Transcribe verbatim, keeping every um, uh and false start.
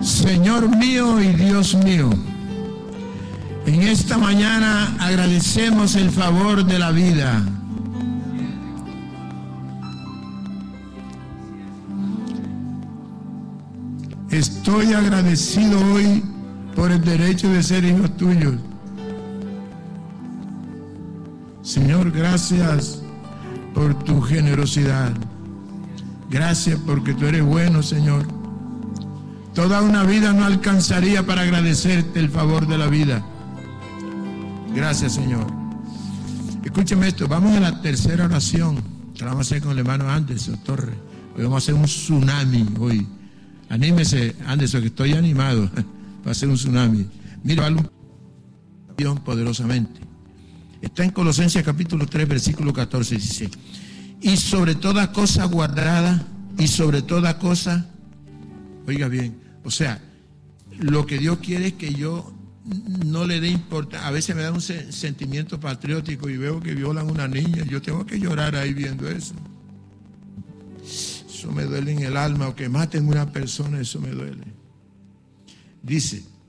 Señor mío y Dios mío, en esta mañana agradecemos el favor de la vida. Estoy agradecido hoy por el derecho de ser hijo tuyo. Señor, gracias por tu generosidad. Gracias porque tú eres bueno, Señor. Toda una vida no alcanzaría para agradecerte el favor de la vida. Gracias, Señor. Escúcheme esto, vamos a la tercera oración que la vamos a hacer con el hermano Anderson Torres. Hoy vamos a hacer un tsunami hoy. Anímese, Anderson, que estoy animado para hacer un tsunami. Mira, un poderosamente. Está en Colosenses capítulo tres, versículo catorce, dice: y sobre toda cosa guardada, y sobre toda cosa, oiga bien, o sea, lo que Dios quiere es que yo no le dé importancia. A veces me da un se- sentimiento patriótico y veo que violan a una niña, yo tengo que llorar ahí viendo eso. Eso me duele en el alma, o que maten a una persona, eso me duele. Dice,